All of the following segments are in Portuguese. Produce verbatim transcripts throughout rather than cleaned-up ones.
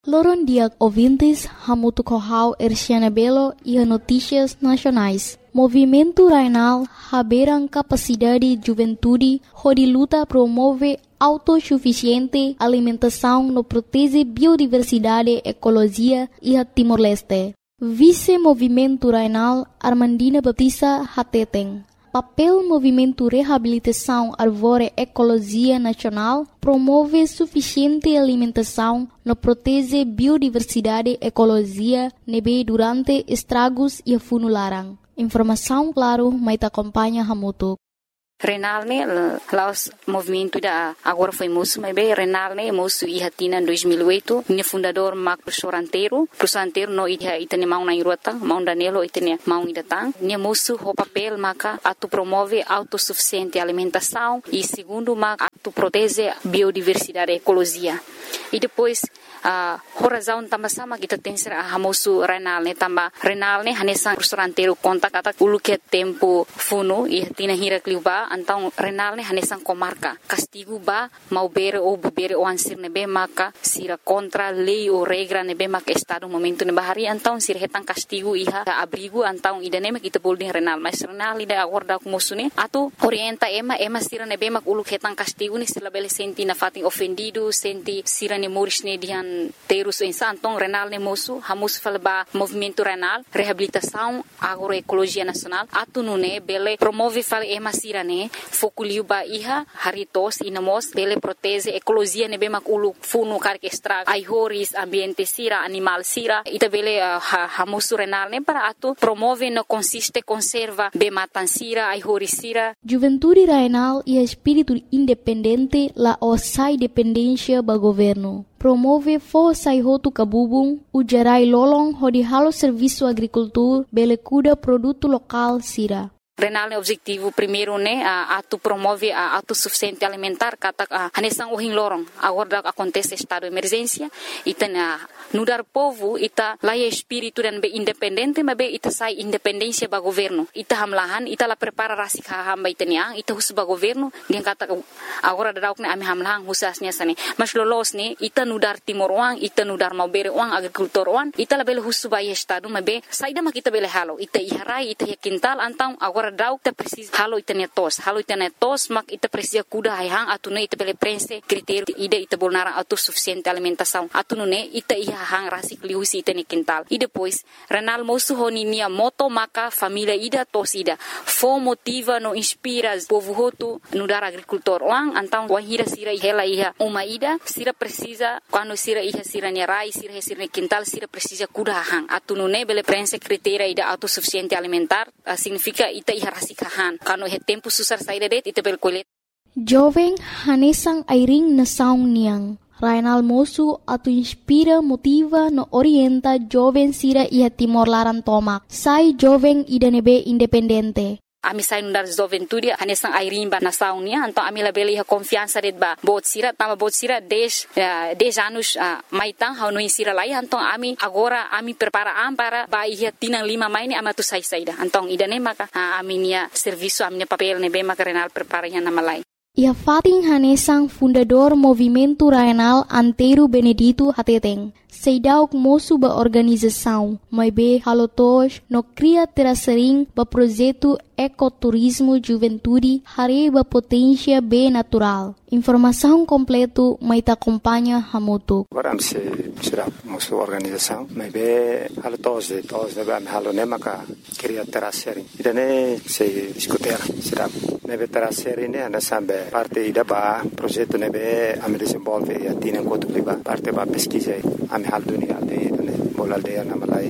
Loron dia ouvintes, hamutu kohau Erciana Belo e notícias nacionais. Movimento Rainal haberam capacidade juventude, onde luta promove autossuficiente alimentação no protege biodiversidade, ecologia e a Timor-Leste. Vice-Movimento Rainal Armandina Baptista Hateteng. Papel Movimento Reabilitação Árvore Ecologia Nacional promove suficiente alimentação no protege biodiversidade ecologia nebe durante estragos e funularan. Informação claro, mas acompanha Hamutu. Renal ne laos movimento da agora foi moço, mas bem Renal ne moço e hatina em dois mil e oito, ne fundador Mac Professoranteiro, Professoranteiro no ida itane mau na irota, mau danelo itane mau idatang, ne moço o papel maca atu promove autossuficiente alimentação e segundo mac atu protege biodiversidade ecologia. E depois a uh, razão também sama kita tem ser a moço Renal ne tamba Renal ne hanesan Professoranteiro conta kata ulu que tempo funo e hatina hira kliuba então Renal ne hanesan comarca castigo ba mau bere ou bere o ansir nebe maka sira contra lei ou regra nebe maka estado momento ne bahari então sira hetan castigo iha abrigo então idane mak kita boleh Renal mas Renal ida acorda com moço ne atu orienta ema ema sira nebe mak ulu hetan castigo ne sila bele senti na fatin ofendido senti sira ne moris ne dian terus insa então Renal ne moço hamus falba movimento Renal reabilitação agroecologia nacional atu nune bele promove fal ema sira ne fokuliu ba iha haritos inamos bele protege ecologia nebe mak ulu funu karke extra aihoris ambiente sira animal sira ita bele uh, ha, hamusu Renal ne para atu promove no consiste conserva be matan sira aihoris sira. Juventude Rainal e espírito independente la osai dependência ba governo. Promove força e roto cabubung, o gerai lolong hodi halo serviço agricultura bele cuida produto local sira. Renal ne objetivo primeiro ne a atu promove a autossuficiente alimentar kata a hanesang uhing lorong agora acontece estado de emergência ita na nudar povo ita laia espírito dan be independente mas be ita sai independência ba governo ita hamlahan ita la prepara rasik hamba ita nia ita hus ba governo dia kata agora dauk ne ami hamlahan husasnya sane mas lolos ne ita nudar timor uang ita nudar mau bere uang agrikultor uang ita la bele hus ba estado mas be saida ma kita bele halo ita iharai ita ya kintal antang agora dauk ta precisa halo itane tos halo itane tos mak ita precisa kuda hang atune ita bele prense critério ida ita bolnara autossuficiente alimentação atune ita iha hang rasik liusi itane quintal e depois Renal moço honi nia moto maka família ida tos ida fo motiva no inspira povo hotu no dar agricultor lang antang wahira sira hela iha uma ida sira precisa quando sira iha sira nia rai sira sira quintal sira precisa kuda hang atune bele prense critério ida autossuficiente alimentar uh, significa ita iha rasikahan kano he tempo susar saída det ita bel kolet jovem hanesang airing na saung niang Rainal moço atu inspira motiva no orienta jovem sira iha Timor Laran tomak sai jovem idanebe independente. Ami sai nundar juventude hanesang airing ba nasaung nia então ami la bele iha confiança det ba bot sira tama bot sira dez dez anos uh, maitang hau no insira lai então ami agora ami prepara am para ba iha tinang lima mai ni amatu sai saida então idane maka uh, ami nia serviço ami nia papel ne be maka Renal prepara iha nama lai. Ia Fatin Hanesang fundador Movimento Rainal Antero Benedito Hateteng. Seidauk moço ba organização, mas be halotos no cria terasering ba projeto ecoturismo juventude hare ba potência be natural. Informação completo mai ta acompanha Hamutu. Agora se será moço organização, mas be halotos de tos de ba halone maka cria terasering. Idane se discutir será nebe terasering ne ana sambe parte ida ba projeto nebe am desenvolve e atina enquanto liba parte ba pesquisa am hal dunia aldeia ne bol aldeia na malai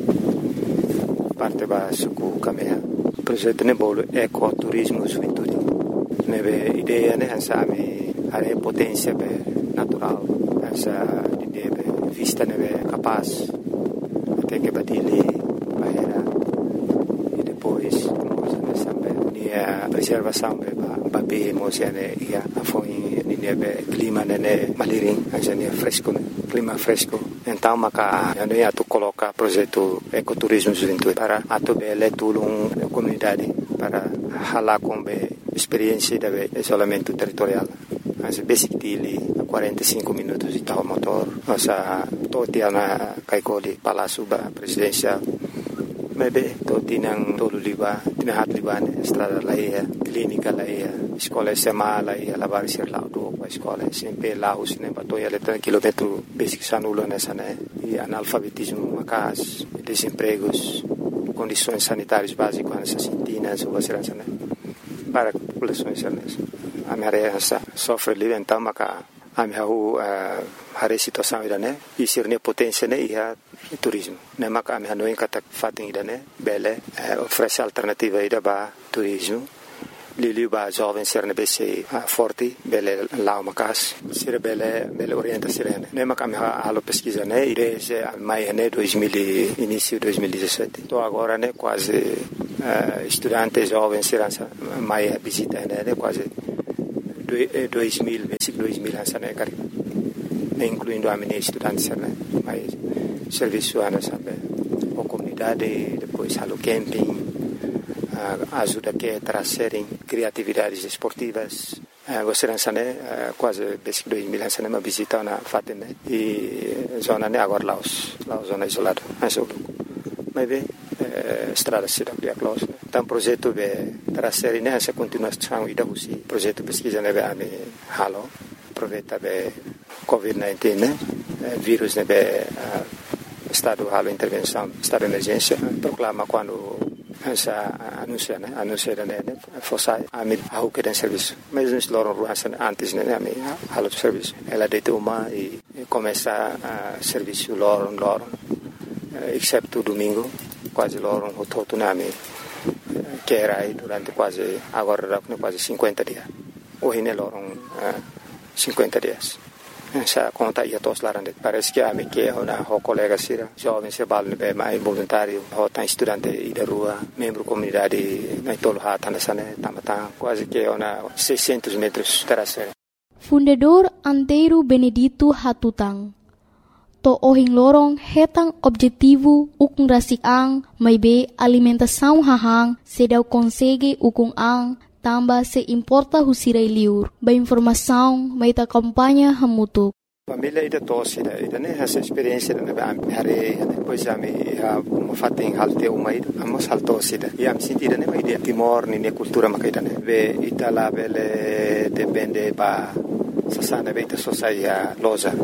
parte ba suku kamea projeto ne bol ecoturismo juventude nebe ideia ne ansami are potência be natural essa ideia be vista nebe capaz até que badili bahera e depois moça ne sambe nia preservação be ba be moça ne ia afoi nia be clima ne maliring asa nia fresco ne clima fresco então maka ano ia tu coloca projeto ecoturismo juventude para atu bele tulung comunidade para hala com be experiência de isolamento territorial as basic dili quarenta e cinco minutos de tal motor nossa totia na kaikoli palácio ba presidencial. Maybe to tinang tolo liba, tinahat liba ne estrada laia, clínica laia, escola S M A laia, lavar ser lá do a escola sempre lá os ne batoia letra quilômetro basic sanulo nessa né e analfabetismo macas, desempregos, condições sanitárias básicas nessa sintina, so segurança né para populações nessa. A minha sofre ali então maca a minha hari situação ida né e sirne potência né ia turismo né maca a minha não encata fatem ida né bele oferece alternativa ida ba turismo lili ba jovem ser ne bese forte bele lá uma casa ser bele bele orienta serena né maca a minha alo pesquisa né desde maio né dois mil início dois mil e dezessete tô agora né quase estudantes jovens serança maio visita né quase dois mil, dois mil hansana kari, incluindo a minha estudante né, mas serviço ana sabe, a comunidade depois halo camping, ajuda que trazerem criatividades esportivas, você hansana quase dois mil hansana uma visita na Fatima e zona né agora Laos, Laos zona isolada, mas bem estrada cidade a close então projeto de trazer nessa continuação e da usi projeto pesquisa neve a me halo aproveita be covid dezenove né vírus neve estado halo intervenção estado de emergência proclama quando essa anuncia né anuncia né fosse a me a que den serviço mas nos loram ruas antes né a me halo serviço ela de uma e começa a serviço loram loram exceto domingo quase loro um todo nami que era aí durante quase agora já quase cinquenta dias hoje ne loro cinquenta dias essa conta ia todos lá parece que a me que uma o colega sira jovem se balne be mais voluntário o tá estudante e da rua membro comunidade na tolo hata nessa né tamata quase que uma seiscentos metros terasera Fundador Antero Benedito Hatutang to ohing lorong hetang objetivo ukung rasik ang may be alimentação hahang sedaw konsege ukung ang tamba se importa husiray liur ba informação may ta kampanya hamutuk. Família ida tosse ida ida né essa experiência na ba hare depois a me a uma fating halte uma ida amos haltosse ida e am sentida né ida timor ni cultura makaida né be itala bele depende ba sasana be ita sosaia loja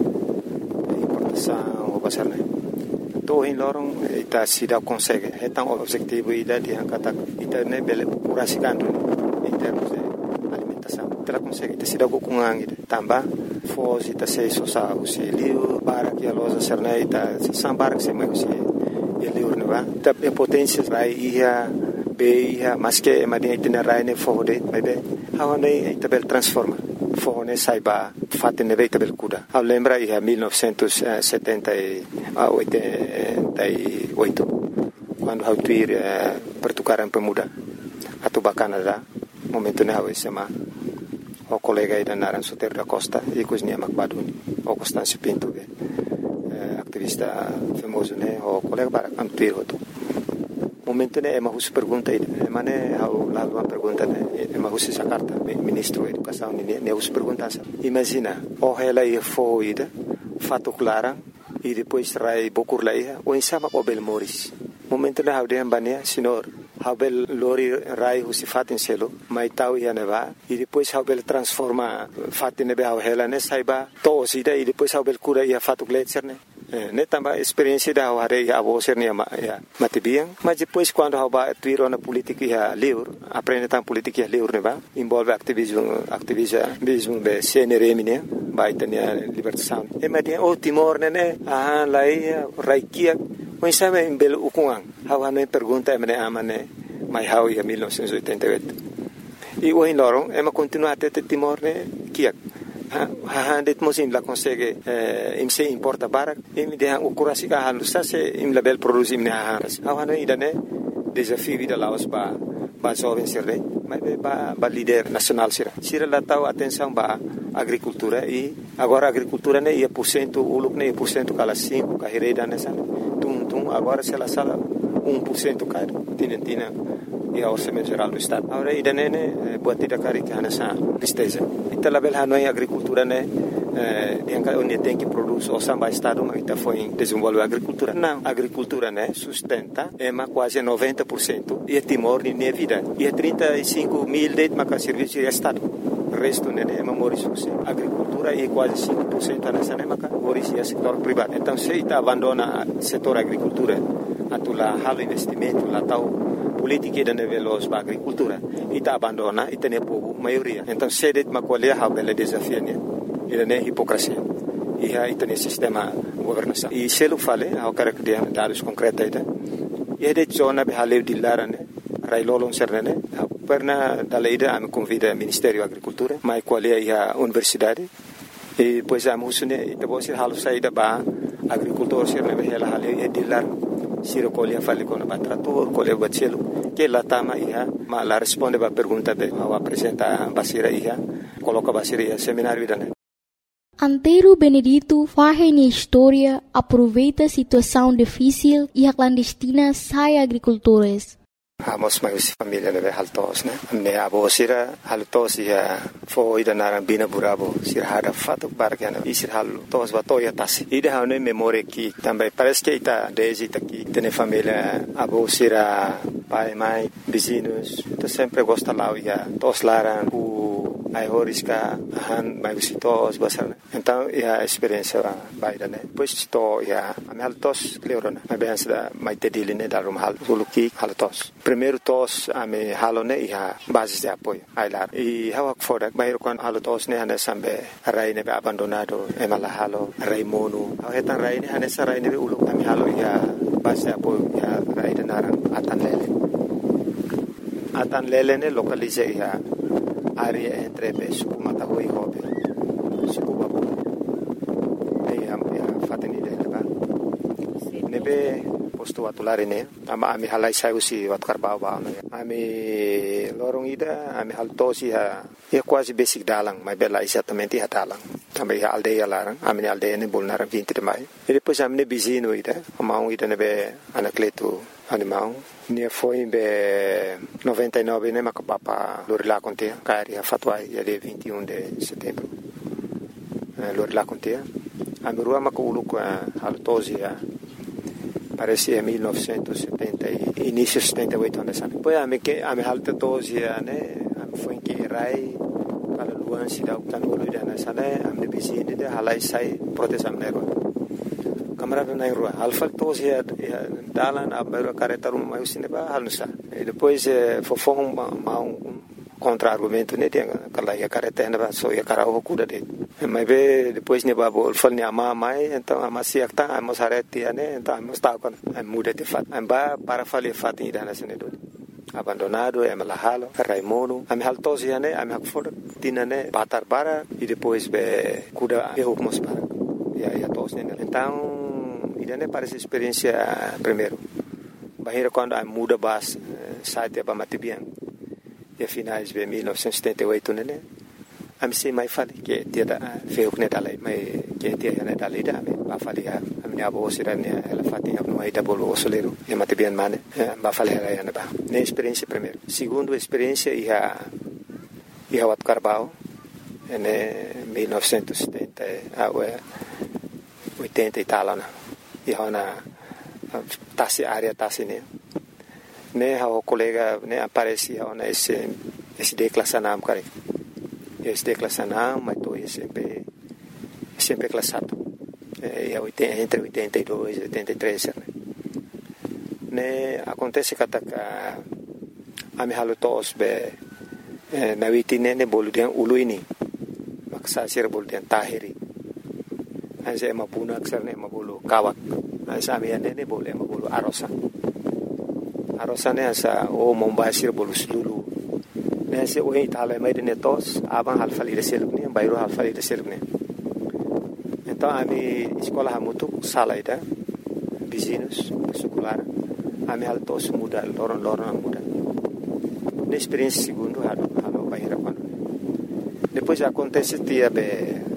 sa o basar né to em lorong ita sida consegue então o objetivo ida de angkata ita né bele curasikan em termos de alimentação ita consegue ita sida kukungang ida tamba fos ita sei so sa usi liu para que a loja ser né ita sambar que se mais usi liu né va ita potência vai ia be ia mas que madinha ita rai né fode vai be hawa né ita bel transforma fone saiba fatte ne veita bel kuda a lembra i mil novecentos e setenta e oito quando hau tuir pertukaran pemuda atau Canada momento ne hau sema o colega ida naran Soter da Costa e cosnia Macbaduni o Constâncio Pinto be activista famoso ne o colega para antuir hoto momento ne ema hus pergunta ida mane hau la uma pergunta ne ema hus essa carta ministro da educação ne ne hus pergunta imagina o ela ia foi ida fato clara e depois rai bokur lai o insama o bel moris momento ne hau de ambania senhor hau bel lori rai hus fatin selo mai tau ia neva e depois hau bel transforma fatin ne hau ela ne saiba to sida e depois hau bel cura ia fato gletser ne ne tambah experiência da hare ya abo ser ne ya matibiang mas depois quando hau ba tuiro na política ya liur aprende tam política ya liur ne ba envolve ativismo ativismo be C N R M ne ba itania libertação e madia o timor ne ne ah lai raikia mas sabe em belo ukuang hau ne pergunta me amane mai hau ya mil novecentos e oitenta e oito e o em lorong ema continua até timor ne kiak ha det mosim la consegue im se importa barak im de han ukurasi ka han sa se im label produce im ne ha ha ida ne desafio vida laos ba ba jovem sirre mas ba ba líder nacional sira sira la tau atenção ba agricultura e agora agricultura ne ia por cento uluk ne por cento kala cinco ka hereda ne san tum tum agora se la sala um por cento ka tinentina e a orçamento geral do estado agora ida ne ne buat tidak kari ka na sa tristeza ita label hanoi agricultura ne eh, onde tem que produzir o samba estado, mas está foi desenvolver a agricultura. Não, a agricultura, né, sustenta, é mas quase noventa por cento e é Timor de minha vida. E é trinta e cinco mil de mas serviço de estado. O resto, né, é memória a agricultura e quase cinco por cento nessa né, mas é setor privado. Então, se está abandona o setor agricultura, atulah hal investimento, lá tal política da nível da agricultura, e está abandona e tem povo maioria. Então, se det mas qual é a bela desafio né? Ele é hipocrisia. E aí tem sistema governação. E se ele fala, eu quero que dê dados concretos aí. E é de zona de haleu de lara né? Railolon serne, perna da lei da me convida ao Ministério da Agricultura, mas qual é a universidade? E depois a musune, e depois se halu saída ba agricultor serne be hela haleu e de lar siro colhe fale com o trator, colhe o bacelo, que lá tama ia, mas lá responde ba pergunta be, ao apresentar basira ia, coloca basira ia seminário da né. Antero Benedito faz na história, aproveita a situação difícil e a clandestina sai agricultores. Amos mais família né haltos né me abo sira haltos ia foi da narambina burabo sira hada fato bargana e sira haltos va toya tasi ide ha ne memória que também parece que está desde aqui tem família abo sira pai mãe vizinhos então sempre gosta lá ia tos laran o ai horiska han mais visitos basar então a experiência vai da né depois to ia a haltos cleorona a bem da mais tedile né da rumhal suluki haltos primeiro tos a me halone e a base de apoio aí lá e hawa fora bairro quando halo tos ne hane sambe rai ne abandonado e mala halo rai mono a hetan rai ne hane sa rai ne ulu kami halo ya base de apoio ya rai de naran atan lele atan lele ne localize ya área entre be suku mata hoi hobe suku babu e am ya fateni de ba nebe posto atulare ne ama ami halai sai usi wat karbau ba ami lorong ida ami halto si ha e quase basic dalang mai bela exatamente ha dalang também ha aldeia larang ami aldeia ne bolnar vinte de mai e depois ami ne bizino ida amau ida ne be anacleto animal ne foi be noventa e nove ne macapapa lorila contea cari ha fatwai ya de vinte e um de setembro lorila contea ami rua maculu com haltosi parece em mil novecentos e setenta e início de setenta e oito anos. Depois a me que a me halta doze né, foi em que rai para luan se dá o tanolo de na sana a me vizinho de halai sai proteção nero. Camarada na rua, alfa doze ya dalan a mero careta um mais cinema halnusa. E depois fofo um um contra-argumento né, tem aquela ia careta na só ia cara o cuida de. Mas be depois ne babo fal ne ama mai então ama siak ta amos hareti ane então amos ta kon muda de fat amba para fale fat ida na sene do abandonado é malahalo raimono am haltosi ane am hakfor tinane batar bara e depois be kuda e hukmos para ya ya tos ne então ida ne parece experiência primeiro bahira quando am muda bas site ba matibian e finais de mil novecentos e setenta e oito né am se mai fali que dia feu ne dalai mai que dia ne dalai da ba fali a minha avó sira ne ela fatinha no aí da bolo osoleiro e mate bem mane ba fali ela ya ba ne experiência primeiro segundo experiência ia ia wat carbao ne mil novecentos e setenta a oitenta e tal na ia na tasi área tasi ne ne o colega ne aparecia na esse esse declassanam cara este declassanam mas tô sempre sempre classado é entre oitenta e dois e oitenta e três né ne acontece que a a me halotos be na vitine ne boludian uluini maksa sir boludian tahiri asa mapuna aksar ne mabulu kawak asa me ne ne bolu mabulu arosa arosa ne asa o mombasir bolu lulu nesse o Itália mais de netos aban halfali de selugni bairro halfali de selugni então a mi escola muito sala ida vizinhos escolar a mi altos muda loron loron muda na experiência segundo halo halo bairro quando depois acontece dia be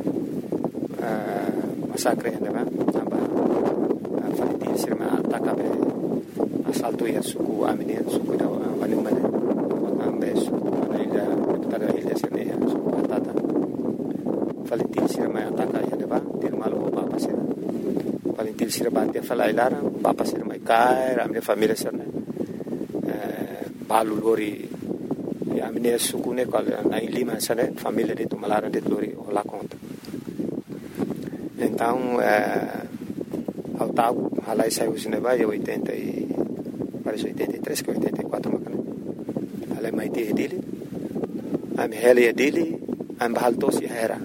massacre né aba faliti sirma ataca be assalto ia suku amini suku da manu manu ambe suku ida tada ilha sene patata faliti sira mai ataka ia ba til malo papa sira paling til sira batia falai lara papa sira mai kai ramne família sira eh balu lori ya mine sukune kal na lima sira família de tumalara de lori ola conta então eh ao tau halai sai usine ba eu oitenta e parece oitenta e três que oitenta e quatro macana halai mai te dele am hele dele am bahaltos ya era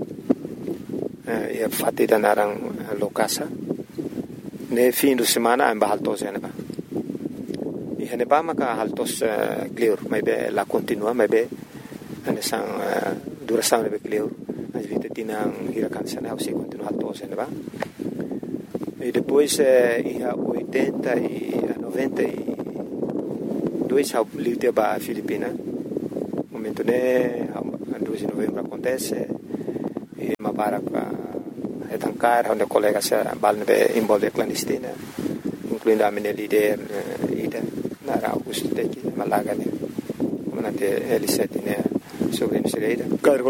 ia fatida narang lokasa ne fim de semana am bahaltos ya ba e hene ba maka haltos clear mai be la continua mai be ane sang duração be clear as vita tinang hirakan sana o se continua haltos ya ba e depois ia oitenta e noventa e dois ao livre ba Filipina momento ne dois de novembro acontece e uma barca é tancar onde colegas balne envolve clandestina incluindo a minha líder ida na Augusto de Malaga né como na L sete né sobre a